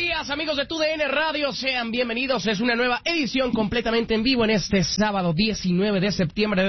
días, amigos de TUDN Radio, sean bienvenidos. Es una nueva edición completamente en vivo en este sábado 19 de septiembre de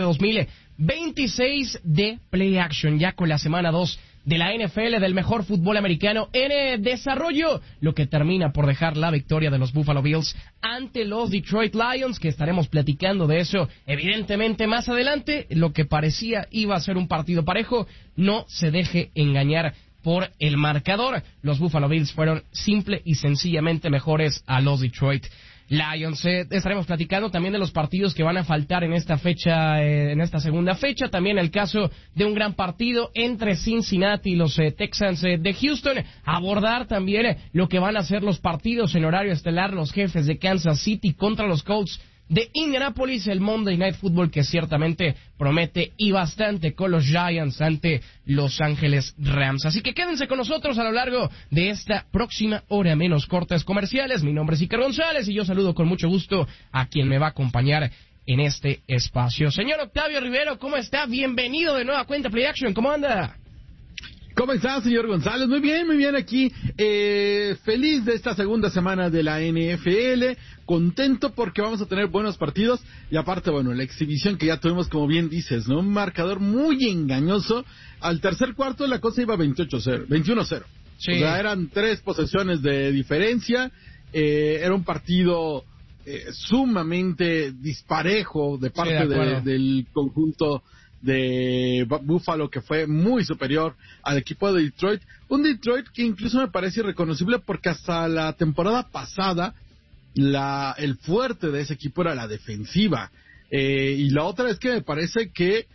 2026 de Play Action, ya con la semana 2 de la NFL, del mejor fútbol americano en desarrollo, lo que termina por dejar la victoria de los Buffalo Bills ante los Detroit Lions, que estaremos platicando de eso evidentemente más adelante. Lo que parecía iba a ser un partido parejo, no se deje engañar por el marcador. Los Buffalo Bills fueron simple y sencillamente mejores a los Detroit Lions. Estaremos platicando también de los partidos que van a faltar en esta fecha, en esta segunda fecha. También el caso de un gran partido entre Cincinnati y los Texans de Houston. Abordar también lo que van a ser los partidos en horario estelar, los Jefes de Kansas City contra los Colts de Indianapolis, el Monday Night Football que ciertamente promete y bastante con los Giants ante Los Ángeles Rams. Así que quédense con nosotros a lo largo de esta próxima hora menos cortes comerciales. Mi nombre es Iker González y yo saludo con mucho gusto a quien me va a acompañar en este espacio. Señor Octavio Rivero, ¿cómo está? Bienvenido de nueva cuenta Play Action, ¿cómo anda? ¿Cómo está, señor González? Muy bien aquí. Feliz de esta segunda semana de la NFL. Contento porque vamos a tener buenos partidos. Y aparte, bueno, la exhibición que ya tuvimos, como bien dices, ¿no? Un marcador muy engañoso. Al tercer cuarto la cosa iba 21-0. Sí. O sea, eran 3 posesiones de diferencia. Era un partido sumamente disparejo de parte del conjunto de Buffalo, que fue muy superior al equipo de Detroit. Un Detroit que incluso me parece irreconocible porque hasta la temporada pasada el fuerte de ese equipo era la defensiva. Y la otra es que me parece que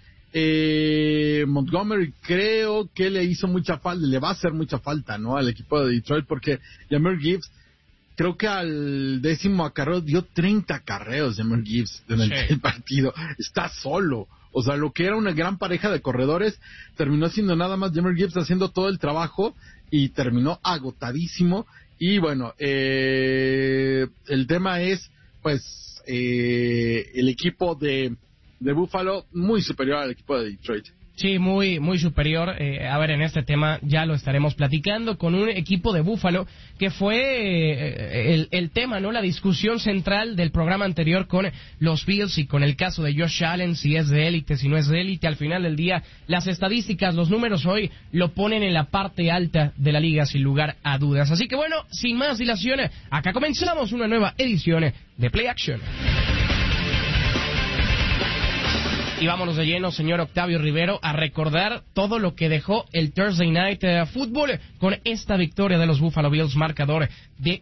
Montgomery creo que le va a hacer mucha falta, ¿no? Al equipo de Detroit, porque Jahmyr Gibbs creo que al 10º acarreo dio 30 acarreos Jahmyr Gibbs en el partido. Está solo. O sea, lo que era una gran pareja de corredores terminó siendo nada más Jahmyr Gibbs haciendo todo el trabajo y terminó agotadísimo. Y bueno, el tema es, pues, el equipo de Buffalo muy superior al equipo de Detroit. Sí, muy superior. A ver, en este tema ya lo estaremos platicando con un equipo de Buffalo que fue el tema, ¿no? La discusión central del programa anterior con los Bills y con el caso de Josh Allen, si es de élite, si no es de élite. Al final del día, las estadísticas, los números hoy lo ponen en la parte alta de la liga, sin lugar a dudas. Así que bueno, sin más dilación, acá comenzamos una nueva edición de Play Action. Y vámonos de lleno, señor Octavio Rivero, a recordar todo lo que dejó el Thursday Night Football con esta victoria de los Buffalo Bills, marcador de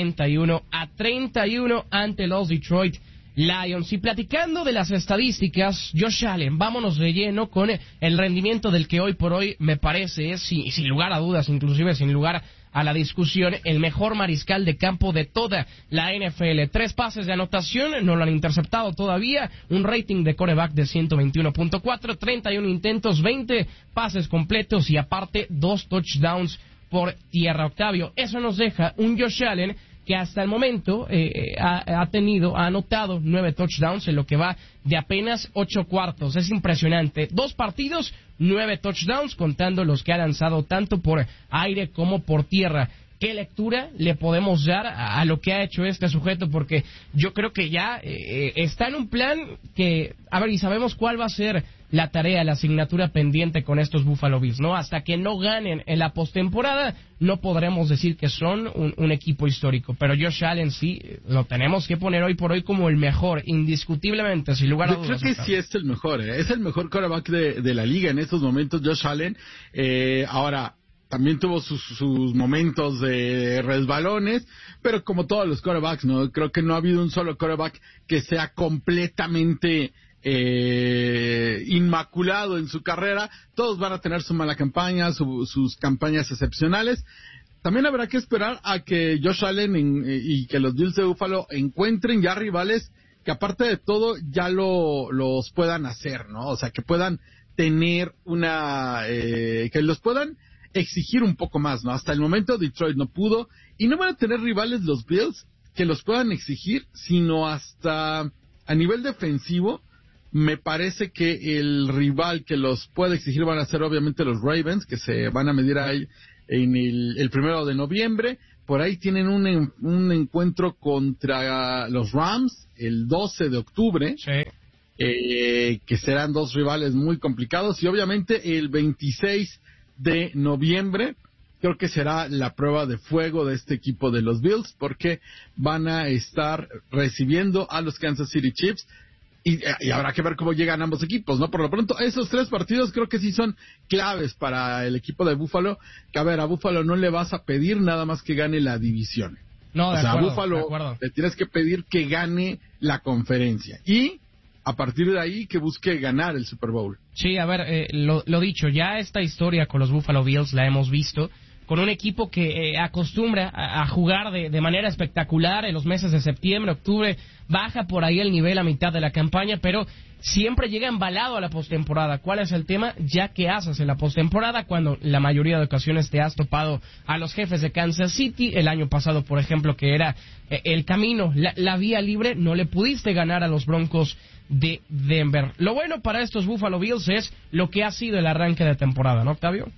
41-31 ante los Detroit Lions. Y platicando de las estadísticas, Josh Allen, vámonos de lleno con el rendimiento del que hoy por hoy me parece es, sin lugar a dudas, inclusive sin lugar a la discusión, el mejor mariscal de campo de toda la NFL. 3 pases de anotación, no lo han interceptado todavía, un rating de quarterback de 121.4, 31 intentos, 20 pases completos y aparte 2 touchdowns por tierra. Octavio, eso nos deja un Josh Allen que hasta el momento ha anotado 9 touchdowns en lo que va de apenas 8 cuartos. Es impresionante. 2 partidos, 9 touchdowns, contando los que ha lanzado tanto por aire como por tierra. ¿Qué lectura le podemos dar a lo que ha hecho este sujeto? Porque yo creo que ya está en un plan que, a ver, y sabemos cuál va a ser la tarea, la asignatura pendiente con estos Buffalo Bills, ¿no? Hasta que no ganen en la postemporada, no podremos decir que son un equipo histórico. Pero Josh Allen sí, lo tenemos que poner hoy por hoy como el mejor, indiscutiblemente, sin lugar a dudas. Yo creo que sí es el mejor, es el mejor quarterback de la liga en estos momentos, Josh Allen. Ahora, también tuvo sus momentos de resbalones, pero como todos los quarterbacks, ¿no? Creo que no ha habido un solo quarterback que sea completamente inmaculado en su carrera. Todos van a tener su mala campaña, sus campañas excepcionales. También habrá que esperar a que Josh Allen y que los Bills de Buffalo encuentren ya rivales que aparte de todo ya los puedan hacer, ¿no? O sea, que puedan tener que los puedan exigir un poco más, ¿no? Hasta el momento Detroit no pudo, y no van a tener rivales los Bills que los puedan exigir, sino hasta a nivel defensivo. Me parece que el rival que los puede exigir van a ser obviamente los Ravens, que se van a medir ahí en el 1 de noviembre. Por ahí tienen un encuentro contra los Rams el 12 de octubre. Sí. Que serán dos rivales muy complicados. Y obviamente el 26 de noviembre creo que será la prueba de fuego de este equipo de los Bills, porque van a estar recibiendo a los Kansas City Chiefs. Y habrá que ver cómo llegan ambos equipos, ¿no? Por lo pronto, esos 3 partidos creo que sí son claves para el equipo de Buffalo. Que a ver, a Buffalo no le vas a pedir nada más que gane la división. No, de acuerdo, a Buffalo le tienes que pedir que gane la conferencia. Y a partir de ahí que busque ganar el Super Bowl. Sí, a ver, lo dicho, ya esta historia con los Buffalo Bills la hemos visto, con un equipo que acostumbra a jugar de manera espectacular en los meses de septiembre, octubre, baja por ahí el nivel a mitad de la campaña, pero siempre llega embalado a la postemporada. ¿Cuál es el tema? Ya que haces en la postemporada, cuando la mayoría de ocasiones te has topado a los Jefes de Kansas City, el año pasado, por ejemplo, que era el camino, la vía libre, no le pudiste ganar a los Broncos de Denver. Lo bueno para estos Buffalo Bills es lo que ha sido el arranque de temporada, ¿no, Octavio?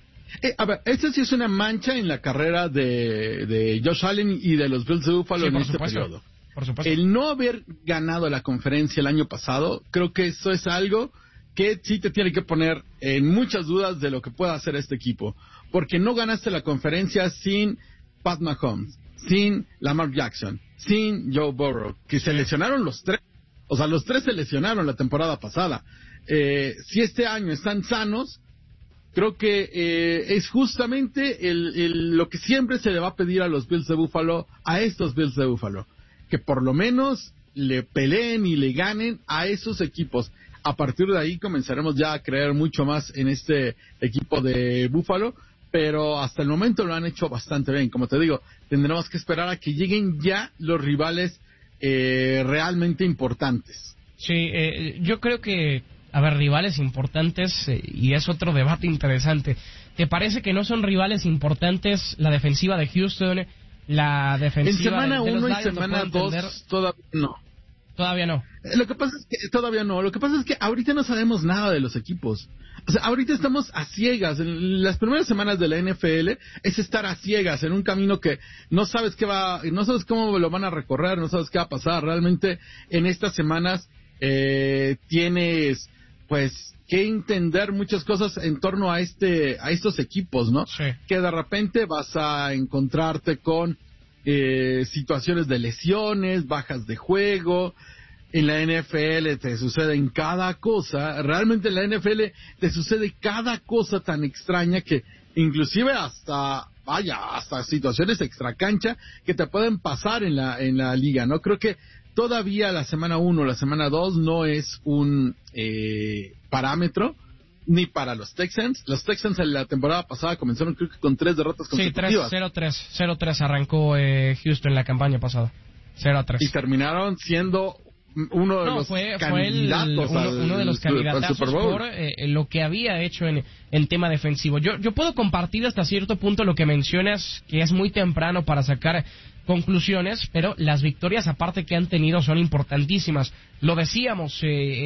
A ver, esta sí es una mancha en la carrera de Josh Allen y de los Bills de Buffalo en este periodo. Por supuesto. El no haber ganado la conferencia el año pasado, creo que eso es algo que sí te tiene que poner en muchas dudas de lo que pueda hacer este equipo. Porque no ganaste la conferencia sin Pat Mahomes, sin Lamar Jackson, sin Joe Burrow, que se lesionaron los 3. O sea, los 3 se lesionaron la temporada pasada. Si este año están sanos, creo que es justamente lo que siempre se le va a pedir a los Bills de Buffalo, a estos Bills de Buffalo, que por lo menos le peleen y le ganen a esos equipos. A partir de ahí comenzaremos ya a creer mucho más en este equipo de Buffalo, pero hasta el momento lo han hecho bastante bien. Como te digo, tendremos que esperar a que lleguen ya los rivales realmente importantes. Sí, yo creo que, a ver, rivales importantes, y es otro debate interesante. ¿Te parece que no son rivales importantes la defensiva de Houston, la defensiva en semana de 1 los y semana 2 todavía no? Todavía no. Lo que pasa es que todavía no. Lo que pasa es que ahorita no sabemos nada de los equipos. O sea, ahorita estamos a ciegas. En las primeras semanas de la NFL es estar a ciegas en un camino que no sabes no sabes cómo lo van a recorrer, no sabes qué va a pasar. Realmente en estas semanas tienes pues que entender muchas cosas en torno a estos equipos, ¿no? Sí. Que de repente vas a encontrarte con situaciones de lesiones, bajas de juego. En la NFL te suceden cada cosa. Realmente en la NFL te sucede cada cosa tan extraña que inclusive hasta situaciones extracancha que te pueden pasar en la liga, ¿no? Creo que todavía la semana 1, la semana 2 no es un parámetro ni para los Texans. Los Texans en la temporada pasada comenzaron creo que con 3 derrotas consecutivas. Sí, 0-3 arrancó Houston en la campaña pasada. 0-3. Y terminaron siendo uno de los candidatos uno de los candidatos por lo que había hecho en tema defensivo. Yo puedo compartir hasta cierto punto lo que mencionas, que es muy temprano para sacar conclusiones, pero las victorias aparte que han tenido son importantísimas. Lo decíamos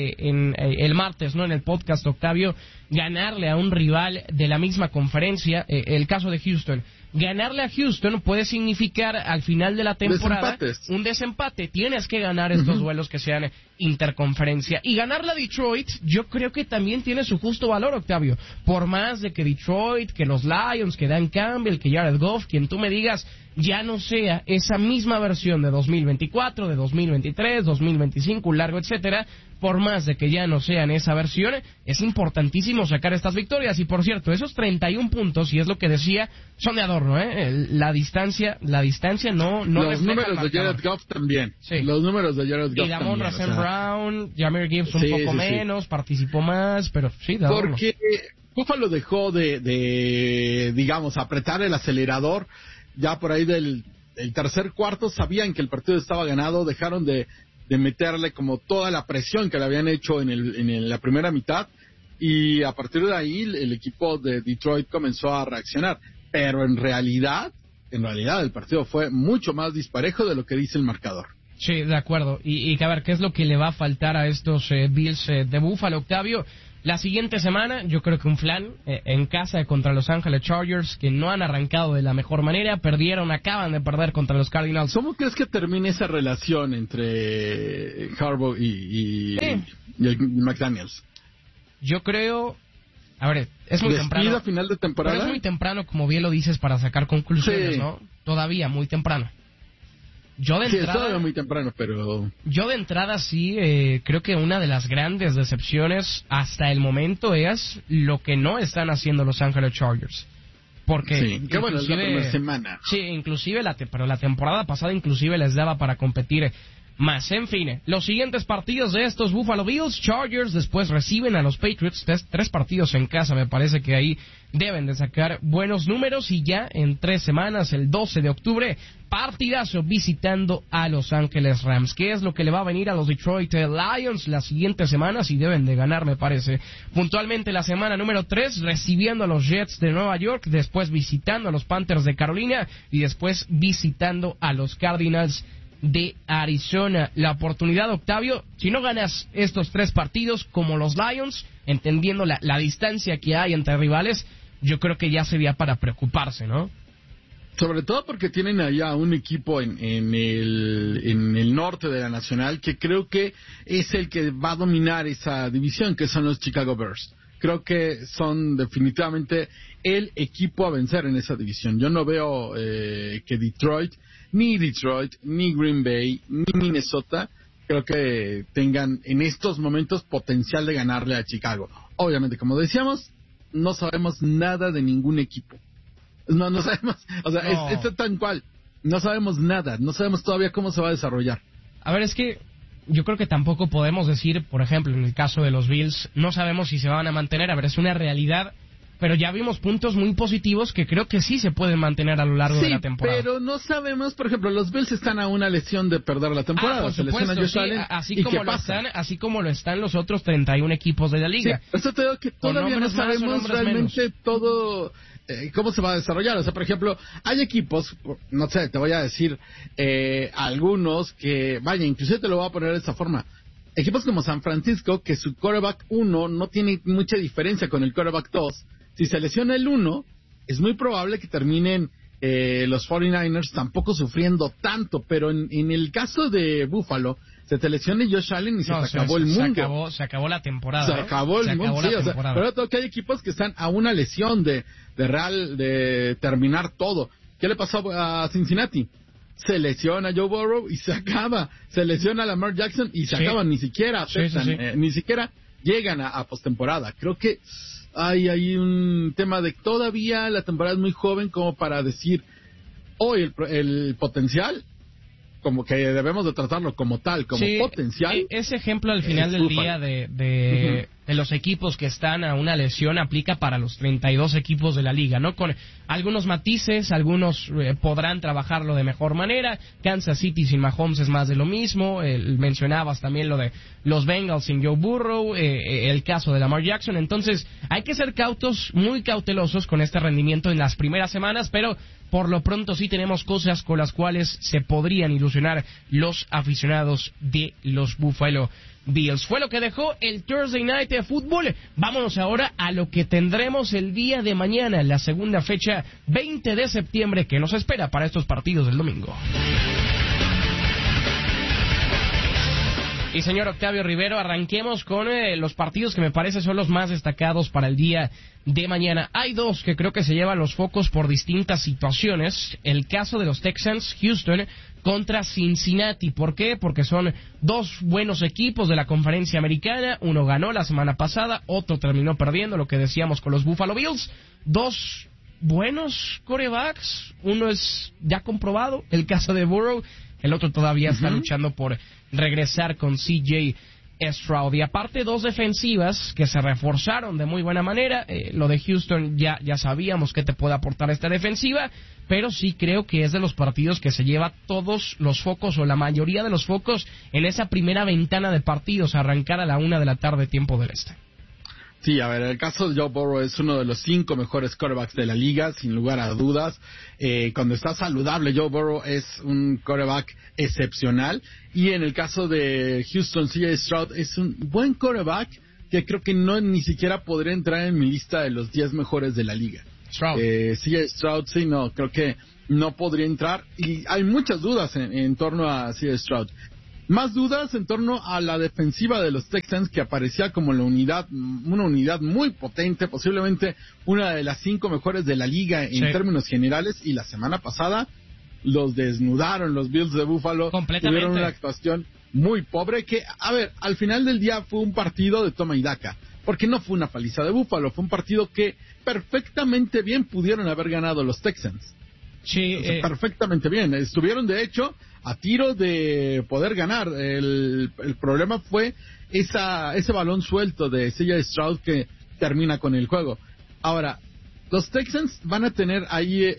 el martes, ¿no? En el podcast, Octavio, ganarle a un rival de la misma conferencia, el caso de Houston. Ganarle a Houston puede significar al final de la temporada un desempate. Tienes que ganar estos duelos que sean interconferencia. Y ganarle a Detroit, yo creo que también tiene su justo valor, Octavio. Por más de que Detroit, que los Lions, que Dan Campbell, que Jared Goff, quien tú me digas, ya no sea esa misma versión de 2024, de 2023, 2025, un largo etcétera, por más de que ya no sean esa versión, es importantísimo sacar estas victorias. Y por cierto, esos 31 puntos, y es lo que decía, son de adorno, La distancia no los números de Jared Goff también. Sí. Los números de Jared Goff y Damon Russell Brown, Jahmyr Gibbs un poco menos, participó más, pero sí, de adorno. Porque Buffalo dejó de digamos, apretar el acelerador. Ya por ahí del tercer cuarto sabían que el partido estaba ganado, dejaron de meterle como toda la presión que le habían hecho en la primera mitad, y a partir de ahí el equipo de Detroit comenzó a reaccionar. Pero en realidad el partido fue mucho más disparejo de lo que dice el marcador. Sí, de acuerdo. Y a ver, ¿qué es lo que le va a faltar a estos Bills de Buffalo, Octavio? La siguiente semana, yo creo que un flan en casa contra Los Ángeles Chargers, que no han arrancado de la mejor manera, acaban de perder contra los Cardinals. ¿Cómo crees que termine esa relación entre Harbaugh y el McDaniels? Yo creo, a ver, es muy temprano. A final de temporada. Pero es muy temprano, como bien lo dices, para sacar conclusiones, sí. ¿No? Todavía muy temprano. Todavía muy temprano, pero... Yo de entrada sí, creo que una de las grandes decepciones hasta el momento es lo que no están haciendo Los Ángeles Chargers. Porque sí, qué bueno, es la primera semana. Sí, inclusive pero la temporada pasada inclusive les daba para competir más. En fin, los siguientes partidos de estos Buffalo Bills, Chargers, después reciben a los Patriots, tres partidos en casa, me parece que ahí deben de sacar buenos números, y ya en 3 semanas, el 12 de octubre, partidazo visitando a Los Ángeles Rams. ¿Qué es lo que le va a venir a los Detroit Lions las siguientes semanas? Y deben de ganar, me parece. Puntualmente la semana número 3, recibiendo a los Jets de Nueva York, después visitando a los Panthers de Carolina, y después visitando a los Cardinals de Arizona. La oportunidad, Octavio, si no ganas estos 3 partidos como los Lions, entendiendo la distancia que hay entre rivales, yo creo que ya sería para preocuparse, ¿no? Sobre todo porque tienen allá un equipo en el norte de la Nacional que creo que es el que va a dominar esa división, que son los Chicago Bears. Creo que son definitivamente el equipo a vencer en esa división. Yo no veo que Detroit, ni Green Bay, ni Minnesota, creo que tengan en estos momentos potencial de ganarle a Chicago. Obviamente, como decíamos, no sabemos nada de ningún equipo. No sabemos, o sea, no. Es tan cual. No sabemos nada, no sabemos todavía cómo se va a desarrollar. A ver, es que yo creo que tampoco podemos decir, por ejemplo, en el caso de los Bills, no sabemos si se van a mantener. A ver, es una realidad, pero ya vimos puntos muy positivos que creo que sí se pueden mantener a lo largo de la temporada. Pero no sabemos, por ejemplo, los Bills están a una lesión de perder la temporada. Por supuesto, sí, así como lo están los otros 31 equipos de la liga. Sí, eso te digo que todavía no sabemos realmente menos. Todo cómo se va a desarrollar. O sea, por ejemplo, hay equipos, no sé, te voy a decir algunos que, vaya, inclusive te lo voy a poner de esa forma. Equipos como San Francisco, que su quarterback 1 no tiene mucha diferencia con el quarterback 2. Si se lesiona el 1, es muy probable que terminen los 49ers tampoco sufriendo tanto, pero en el caso de Buffalo, se te lesiona Josh Allen y se acabó el mundo. Se acabó la temporada. Se acabó el mundo, sí, o sea, pero todo que hay equipos que están a una lesión de terminar todo. ¿Qué le pasó a Cincinnati? Se lesiona Joe Burrow y se acaba. Se lesiona Lamar Jackson y se acaban. Ni siquiera afectan, ni siquiera llegan a postemporada. Creo que hay un tema de todavía la temporada es muy joven como para decir hoy el potencial, como que debemos de tratarlo como tal, como potencial. Ese ejemplo al final del día de los equipos que están a una lesión aplica para los 32 equipos de la liga, ¿no? Con algunos matices, algunos podrán trabajarlo de mejor manera. Kansas City sin Mahomes es más de lo mismo. Mencionabas también lo de los Bengals sin Joe Burrow, el caso de Lamar Jackson. Entonces, hay que ser cautos, muy cautelosos con este rendimiento en las primeras semanas, pero por lo pronto sí tenemos cosas con las cuales se podrían ilusionar los aficionados de los Buffalo Bills. Fue lo que dejó el Thursday Night Football. Vámonos ahora a lo que tendremos el día de mañana, la segunda fecha, 20 de septiembre, que nos espera para estos partidos del domingo. Y señor Octavio Rivero, arranquemos con los partidos que me parece son los más destacados para el día de mañana. Hay dos que creo que se llevan los focos por distintas situaciones. El caso de los Texans, Houston, contra Cincinnati. ¿Por qué? Porque son dos buenos equipos de la conferencia americana. Uno ganó la semana pasada, otro terminó perdiendo, lo que decíamos con los Buffalo Bills. Dos buenos quarterbacks. Uno es ya comprobado, el caso de Burrow. El otro todavía está luchando por regresar con CJ Stroud. Y aparte, dos defensivas que se reforzaron de muy buena manera. Lo de Houston ya sabíamos que te puede aportar esta defensiva, pero sí creo que es de los partidos que se lleva todos los focos o la mayoría de los focos en esa primera ventana de partidos, a arrancar a la 1 de la tarde, tiempo del este. Sí, a ver, el caso de Joe Burrow es uno de los 5 mejores quarterbacks de la liga, sin lugar a dudas. Cuando está saludable, Joe Burrow es un quarterback excepcional. Y en el caso de Houston, CJ Stroud es un buen quarterback, que creo que no ni siquiera podría entrar en mi lista de los 10 mejores de la liga. Stroud. CJ Stroud, sí, no, creo que no podría entrar. Y hay muchas dudas en torno a CJ Stroud. Más dudas en torno a la defensiva de los Texans, que aparecía como una unidad muy potente, posiblemente una de las 5 mejores de la liga en términos generales, y la semana pasada los desnudaron los Bills de Buffalo. Tuvieron una actuación muy pobre que, a ver, al final del día fue un partido de toma y daca, porque no fue una paliza de Buffalo, fue un partido que perfectamente bien pudieron haber ganado los Texans. Sí, perfectamente bien. Estuvieron, de hecho, a tiro de poder ganar. El problema fue ese balón suelto de CJ Stroud que termina con el juego. Ahora, los Texans van a tener ahí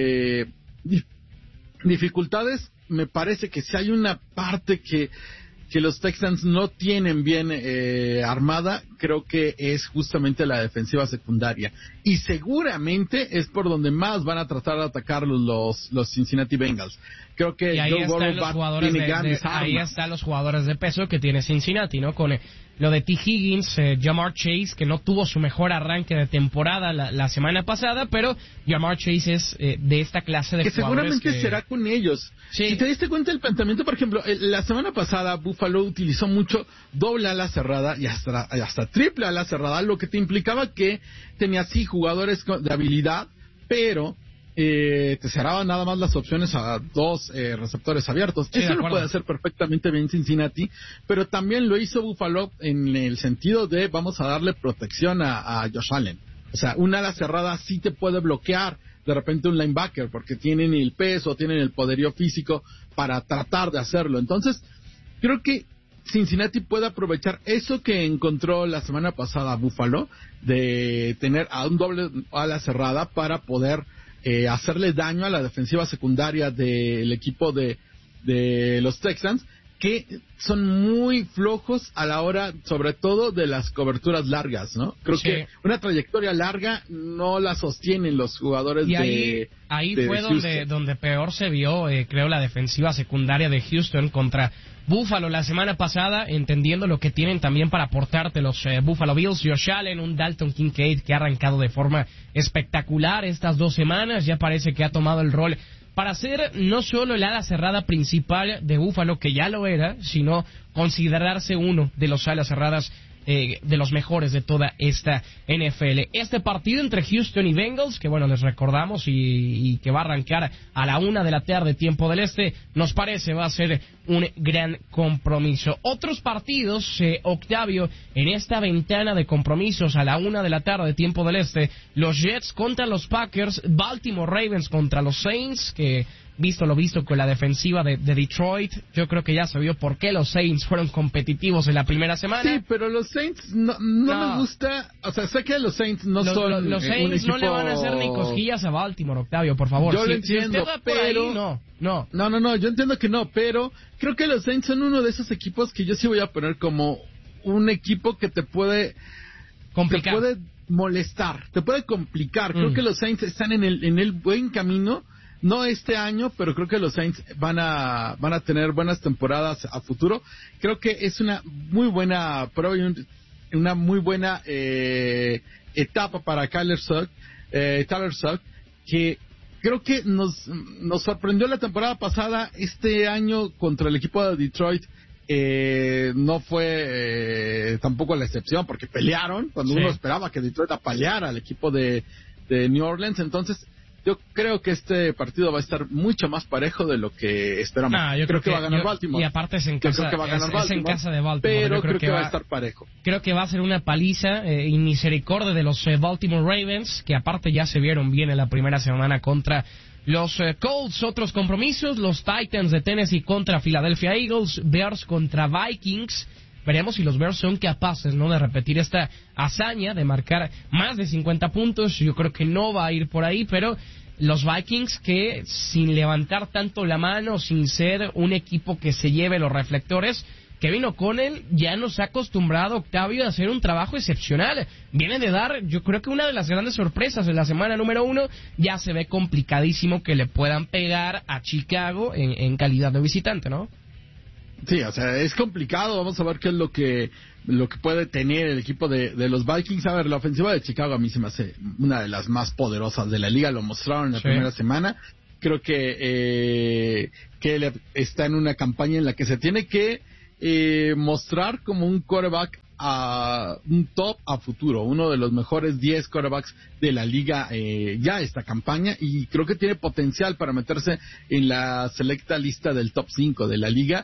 dificultades. Me parece que si hay una parte que los Texans no tienen bien armada, creo que es justamente la defensiva secundaria. Y seguramente es por donde más van a tratar de atacar los Cincinnati Bengals. Creo que y ahí están los jugadores ahí están los jugadores de peso que tiene Cincinnati, ¿no? Con lo de T. Higgins, Ja'Marr Chase, que no tuvo su mejor arranque de temporada la semana pasada, pero Ja'Marr Chase es de esta clase de que jugadores seguramente será con ellos. Sí. Si te diste cuenta del planteamiento, por ejemplo, la semana pasada Buffalo utilizó mucho doble ala cerrada y hasta triple ala cerrada, lo que te implicaba que tenía sí jugadores de habilidad, pero te cerraban nada más las opciones a 2 receptores abiertos. Sí, eso lo puede hacer perfectamente bien Cincinnati, pero también lo hizo Buffalo en el sentido de vamos a darle protección a Josh Allen. O sea, un ala cerrada sí te puede bloquear de repente un linebacker, porque tienen el peso, tienen el poderío físico para tratar de hacerlo. Entonces, creo que Cincinnati puede aprovechar eso que encontró la semana pasada Buffalo, de tener a un doble ala cerrada para poder hacerle daño a la defensiva secundaria del equipo de los Texans, que son muy flojos a la hora, sobre todo, de las coberturas largas, ¿no? Creo que una trayectoria larga no la sostienen los jugadores ahí fue donde peor se vio, creo, la defensiva secundaria de Houston contra Buffalo la semana pasada, entendiendo lo que tienen también para aportarte los Buffalo Bills. Josh Allen, un Dalton Kincaid que ha arrancado de forma espectacular estas 2 semanas, ya parece que ha tomado el rol para ser no solo el ala cerrada principal de Buffalo, que ya lo era, sino considerarse uno de los alas cerradas de los mejores de toda esta NFL. Este partido entre Houston y Bengals, que bueno, les recordamos y que va a arrancar a la 1 de la tarde, tiempo del este, nos parece va a ser un gran compromiso. Otros partidos, Octavio, en esta ventana de compromisos a la 1 de la tarde, tiempo del este, los Jets contra los Packers, Baltimore Ravens contra los Saints, que visto lo visto con la defensiva de Detroit, yo creo que ya se vio por qué los Saints fueron competitivos en la primera semana. Sí, pero los Saints no me gusta, o sea, sé que los Saints no son los Saints un equipo... no le van a hacer ni cosquillas a Baltimore, Octavio, por favor. Yo lo entiendo, pero... Ahí, no, yo entiendo que no, pero creo que los Saints son uno de esos equipos que yo sí voy a poner como un equipo que te puede complicar, te puede molestar, te puede complicar. Creo que los Saints están en el buen camino. No este año, pero creo que los Saints van a tener buenas temporadas a futuro. Creo que es una muy buena prueba y una muy buena etapa para Tyler Sugg, que creo que nos sorprendió la temporada pasada. Este año contra el equipo de Detroit no fue tampoco la excepción, porque pelearon cuando uno esperaba que Detroit apaleara al equipo de New Orleans. Entonces, yo creo que este partido va a estar mucho más parejo de lo que esperamos. Yo creo que va a ganar Baltimore. Y aparte es en casa, creo que va a ganar es en casa de Baltimore. Pero creo que va a estar parejo. Creo que va a ser una paliza y misericordia de los Baltimore Ravens, que aparte ya se vieron bien en la primera semana contra los Colts. Otros compromisos, los Titans de Tennessee contra Philadelphia Eagles, Bears contra Vikings. Veremos si los Bears son capaces, ¿no?, de repetir esta hazaña de marcar más de 50 puntos. Yo creo que no va a ir por ahí, pero los Vikings, que sin levantar tanto la mano, sin ser un equipo que se lleve los reflectores, Kevin O'Connell ya nos ha acostumbrado, Octavio, a hacer un trabajo excepcional. Viene de dar, yo creo que una de las grandes sorpresas en la semana número 1. Ya se ve complicadísimo que le puedan pegar a Chicago en calidad de visitante, ¿no? Sí, o sea, es complicado. Vamos a ver qué es lo que puede tener el equipo de los Vikings. A ver, la ofensiva de Chicago a mí se me hace una de las más poderosas de la liga. Lo mostraron en la primera semana. Creo que está en una campaña en la que se tiene que mostrar como un quarterback un top a futuro, uno de los mejores 10 quarterbacks de la liga ya esta campaña, y creo que tiene potencial para meterse en la selecta lista del top 5 de la liga,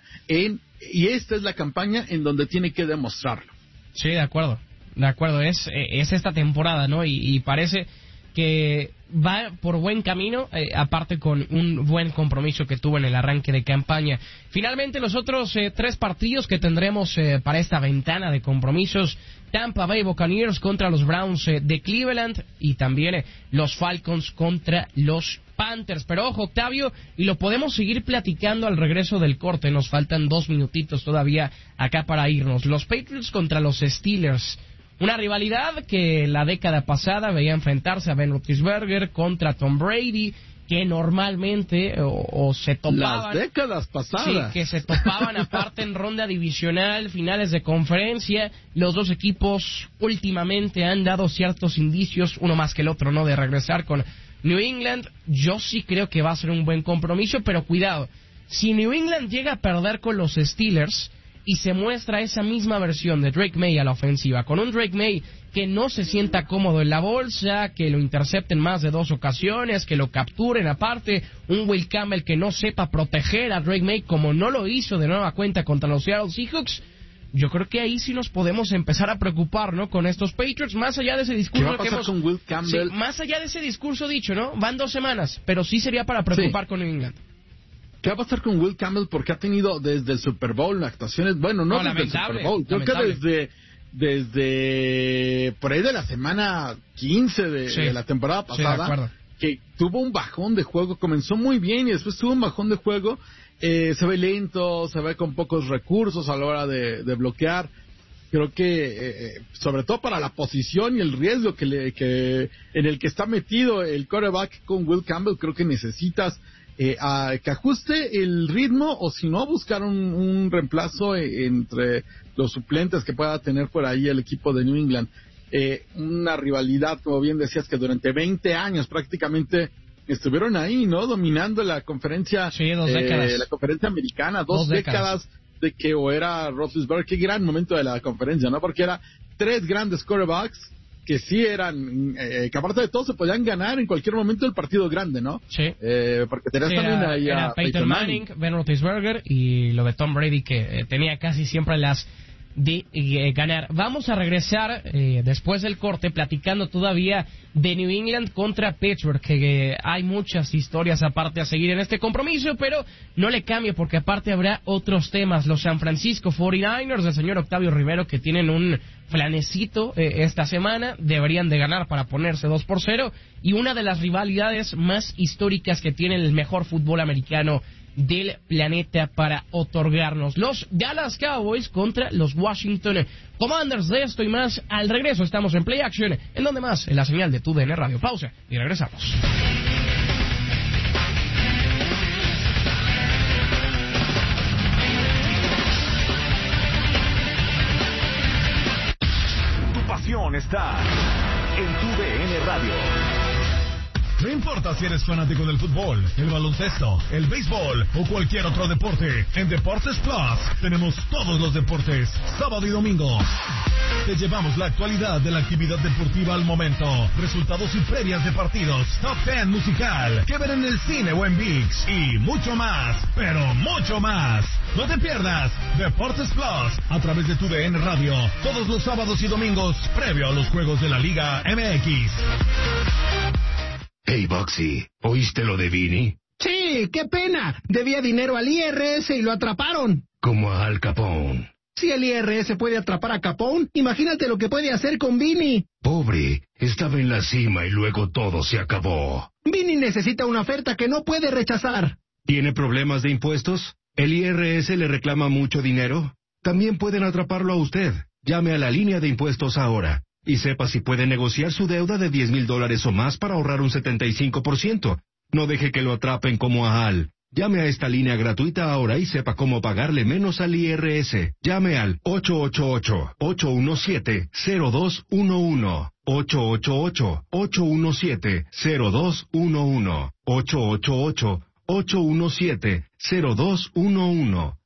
y esta es la campaña en donde tiene que demostrarlo. Sí, de acuerdo, es esta temporada, ¿no? Y parece que va por buen camino, aparte con un buen compromiso que tuvo en el arranque de campaña. Finalmente, los otros 3 partidos que tendremos para esta ventana de compromisos: Tampa Bay Buccaneers contra los Browns de Cleveland, y también los Falcons contra los Panthers. Pero ojo, Octavio, y lo podemos seguir platicando al regreso del corte, nos faltan 2 minutitos todavía acá para irnos. Los Patriots contra los Steelers. Una rivalidad que la década pasada veía enfrentarse a Ben Roethlisberger contra Tom Brady, que normalmente o se topaban. Las décadas pasadas. Sí, que se topaban aparte en ronda divisional, finales de conferencia. Los dos equipos últimamente han dado ciertos indicios, uno más que el otro, ¿no?, de regresar con New England. Yo sí creo que va a ser un buen compromiso, pero cuidado. Si New England llega a perder con los Steelers y se muestra esa misma versión de Drake May a la ofensiva, con un Drake May que no se sienta cómodo en la bolsa, que lo intercepten más de 2 ocasiones, que lo capturen aparte, un Will Campbell que no sepa proteger a Drake May como no lo hizo de nueva cuenta contra los Seattle Seahawks, yo creo que ahí sí nos podemos empezar a preocupar, ¿no?, con estos Patriots, más allá de ese discurso ¿Qué va a pasar con Will Campbell? Sí, más allá de ese discurso dicho, ¿no? Van 2 semanas, pero sí sería para preocupar con New England. ¿Qué va a pasar con Will Campbell? Porque ha tenido desde el Super Bowl actuaciones, bueno, no desde el Super Bowl, creo que desde por ahí de la semana 15 de la temporada pasada, que tuvo un bajón de juego, comenzó muy bien y después tuvo un bajón de juego, se ve lento, se ve con pocos recursos a la hora de bloquear. Creo que sobre todo para la posición y el riesgo que en el que está metido el quarterback con Will Campbell, creo que necesitas que ajuste el ritmo, o si no, buscar un reemplazo entre los suplentes que pueda tener por ahí el equipo de New England. Una rivalidad, como bien decías, que durante 20 años prácticamente estuvieron ahí, ¿no?, dominando la conferencia, 2 décadas. La conferencia americana, 2 décadas de que o era Roethlisberger, qué gran momento de la conferencia, ¿no?, porque era 3 grandes quarterbacks que sí eran, que aparte de todo se podían ganar en cualquier momento el partido grande, ¿no? Sí. Porque tenías también ahí a Peyton Manning, Ben Roethlisberger, y lo de Tom Brady, que tenía casi siempre las de ganar. Vamos a regresar después del corte platicando todavía de New England contra Pittsburgh, que hay muchas historias aparte a seguir en este compromiso, pero no le cambie porque aparte habrá otros temas. Los San Francisco 49ers del señor Octavio Rivero, que tienen un flanecito esta semana, deberían de ganar para ponerse 2-0, y una de las rivalidades más históricas que tiene el mejor fútbol americano del planeta para otorgarnos: los Dallas Cowboys contra los Washington Commanders. De esto y más al regreso. Estamos en Play Action, en donde más, en la señal de TUDN Radio. Pausa y regresamos. Tu pasión está en TUDN Radio. No importa si eres fanático del fútbol, el baloncesto, el béisbol o cualquier otro deporte, en Deportes Plus tenemos todos los deportes, sábado y domingo. Te llevamos la actualidad de la actividad deportiva al momento, resultados y previas de partidos, top 10 musical, que ver en el cine o en ViX, y mucho más, pero mucho más. No te pierdas Deportes Plus a través de TUDN Radio, todos los sábados y domingos, previo a los juegos de la Liga MX. Hey, Boxy, ¿oíste lo de Vini? Sí, qué pena. Debía dinero al IRS y lo atraparon. Como a Al Capone. Si el IRS puede atrapar a Capone, imagínate lo que puede hacer con Vini. Pobre, estaba en la cima y luego todo se acabó. Vini necesita una oferta que no puede rechazar. ¿Tiene problemas de impuestos? ¿El IRS le reclama mucho dinero? También pueden atraparlo a usted. Llame a la línea de impuestos ahora. Y sepa si puede negociar su deuda de $10,000 o más para ahorrar un 75%. No deje que lo atrapen como a Al. Llame a esta línea gratuita ahora y sepa cómo pagarle menos al IRS. Llame al 888-817-0211. 888-817-0211. 888-817-0211.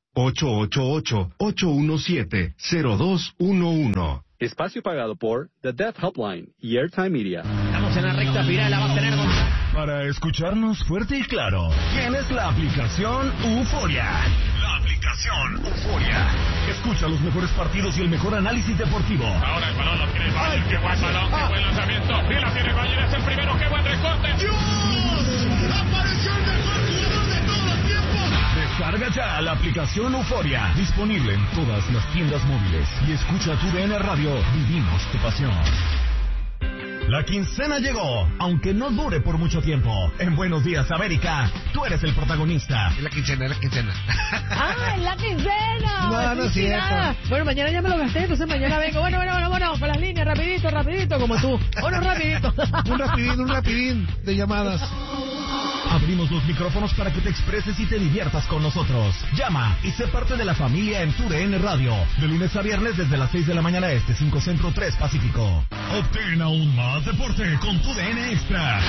888-817-0211. Espacio pagado por The Death Helpline y Airtime Media. Estamos en la recta final, la va a tener Para escucharnos fuerte y claro, tienes la aplicación Euforia. La aplicación Euforia. Escucha los mejores partidos y el mejor análisis deportivo. Ahora el balón lo tiene Bayer. Qué buen balón, qué buen lanzamiento. Y la tiene Bayer, es el primero, qué buen recorte. ¡Dios! ¡Apareció el mejor jugador de todos los tiempos! Descarga ya la aplicación Euforia. Disponible en todas las tiendas móviles. Y escucha tu DN Radio. Vivimos tu pasión. La quincena llegó, aunque no dure por mucho tiempo. En Buenos Días, América, tú eres el protagonista. Es la quincena. ¡Ah, es la quincena! No es cierto. Bueno, mañana ya me lo gasté, entonces mañana vengo. Bueno, con las líneas, rapidito, como tú. Bueno, rapidito. Un rapidín de llamadas. Abrimos los micrófonos para que te expreses y te diviertas con nosotros. Llama y sé parte de la familia en tu DN Radio. De lunes a viernes desde las 6 de la mañana este, 5 Centro, 3 Pacífico. Obtén aún más deporte con tu DN Extra.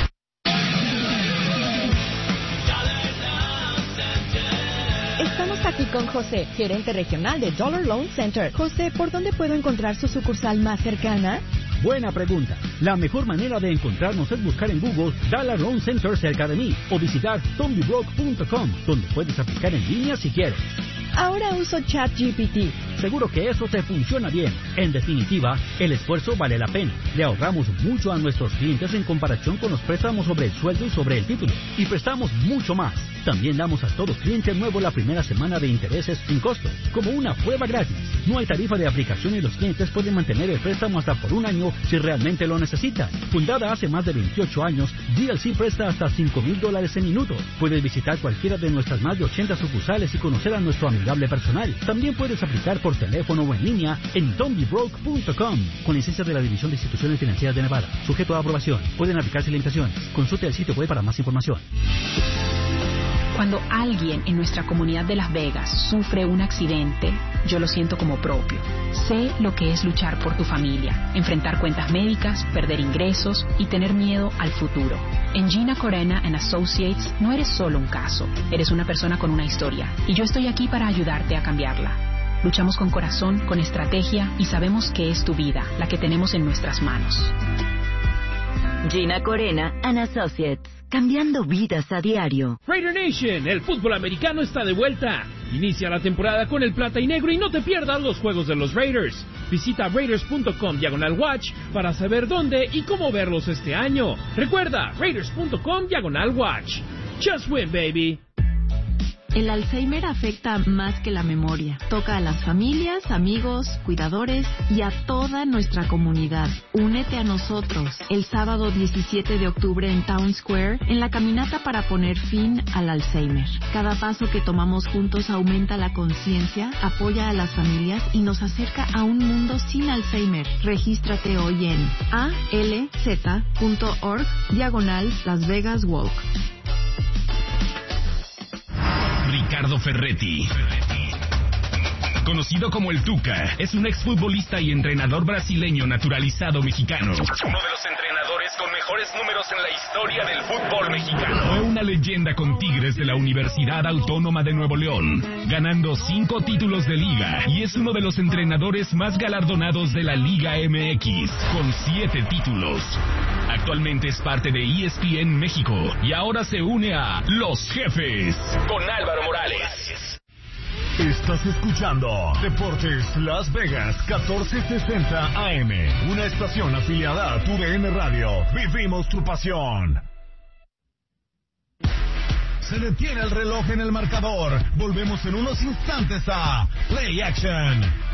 Estamos aquí con José, gerente regional de Dollar Loan Center. José, ¿por dónde puedo encontrar su sucursal más cercana? Buena pregunta. La mejor manera de encontrarnos es buscar en Google Dollar Loan Center cerca de mí o visitar tombybrook.com, donde puedes aplicar en línea si quieres. Ahora uso ChatGPT. Seguro que eso te funciona bien. En definitiva, el esfuerzo vale la pena. Le ahorramos mucho a nuestros clientes en comparación con los préstamos sobre el sueldo y sobre el título. Y prestamos mucho más. También damos a todo cliente nuevo la primera semana de intereses sin costo, como una prueba gratis. No hay tarifa de aplicación y los clientes pueden mantener el préstamo hasta por un año si realmente lo necesitan. Fundada hace más de 28 años, DLC presta hasta $5,000 en minutos. Puedes visitar cualquiera de nuestras más de 80 sucursales y conocer a nuestro amigable personal. También puedes aplicar por teléfono o en línea en tombybrook.com, con licencia de la División de Instituciones Financieras de Nevada. Sujeto a aprobación. Pueden aplicarse limitaciones. Consulte el sitio web para más información. Cuando alguien en nuestra comunidad de Las Vegas sufre un accidente, yo lo siento como propio. Sé lo que es luchar por tu familia, enfrentar cuentas médicas, perder ingresos y tener miedo al futuro. En Gina Corena & Associates no eres solo un caso, eres una persona con una historia y yo estoy aquí para ayudarte a cambiarla. Luchamos con corazón, con estrategia y sabemos que es tu vida, la que tenemos en nuestras manos. Gina Corena & Associates, cambiando vidas a diario. Raider Nation, el fútbol americano está de vuelta. Inicia la temporada con el plata y negro y no te pierdas los juegos de los Raiders. Visita Raiders.com/watch para saber dónde y cómo verlos este año. Recuerda, Raiders.com/watch. Just win, baby. El Alzheimer afecta más que la memoria. Toca a las familias, amigos, cuidadores y a toda nuestra comunidad. Únete a nosotros el sábado 17 de octubre en Town Square en la caminata para poner fin al Alzheimer. Cada paso que tomamos juntos aumenta la conciencia, apoya a las familias y nos acerca a un mundo sin Alzheimer. Regístrate hoy en alz.org/Las Vegas Walk. Ricardo Ferretti, conocido como el Tuca, es un exfutbolista y entrenador brasileño naturalizado mexicano. Uno de los entrenadores con mejores números en la historia del fútbol mexicano. Fue una leyenda con Tigres de la Universidad Autónoma de Nuevo León, ganando 5 títulos de liga, y es uno de los entrenadores más galardonados de la Liga MX, con 7 títulos. Actualmente es parte de ESPN México y ahora se une a Los Jefes con Álvaro Morales. Estás escuchando Deportes Las Vegas 1460 AM, una estación afiliada a tu DN Radio. Vivimos tu pasión. Se detiene el reloj en el marcador. Volvemos en unos instantes a Play Action.